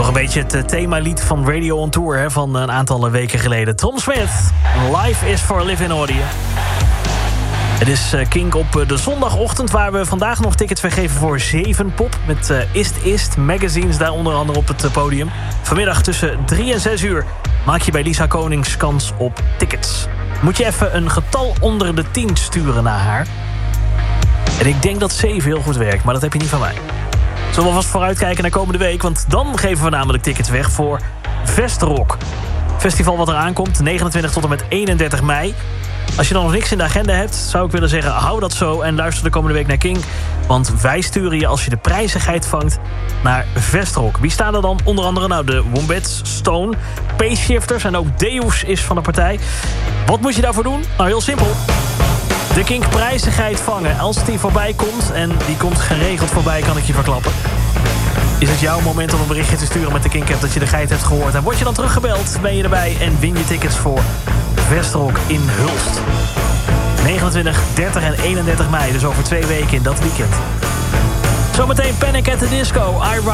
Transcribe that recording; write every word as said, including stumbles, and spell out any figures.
Toch een beetje het themalied van Radio on Tour hè, van een aantal weken geleden. Tom Smith, Life is for Living Audio. Het is Kink op de zondagochtend waar we vandaag nog tickets weggeven voor zeven pop. Met uh, Ist Ist Magazines daar onder andere op het podium. Vanmiddag tussen drie en zes uur maak je bij Lisa Konings kans op tickets. Moet je even een getal onder de tien sturen naar haar. En ik denk dat zeven heel goed werkt, maar dat heb je niet van mij. Zullen we vast vooruitkijken naar komende week, want dan geven we namelijk tickets weg voor Vestrock. Festival wat er aankomt, negenentwintig tot en met eenendertig mei. Als je dan nog niks in de agenda hebt, zou ik willen zeggen, hou dat zo en luister de komende week naar Kink. Want wij sturen je, als je de prijzigheid vangt, naar Vestrock. Wie staan er dan? Onder andere nou de Wombats, Stone, Pace Shifters en ook Deus is van de partij. Wat moet je daarvoor doen? Nou, heel simpel. De Kink prijzigheid vangen. Als die voorbij komt, en die komt geregeld voorbij, kan ik je verklappen, is het jouw moment om een berichtje te sturen met de Kink-app dat je de geit hebt gehoord. En word je dan teruggebeld, ben je erbij en win je tickets voor Vestrock in Hulst. negenentwintig, dertig en eenendertig mei, dus over twee weken in dat weekend. Zometeen Panic at the Disco, I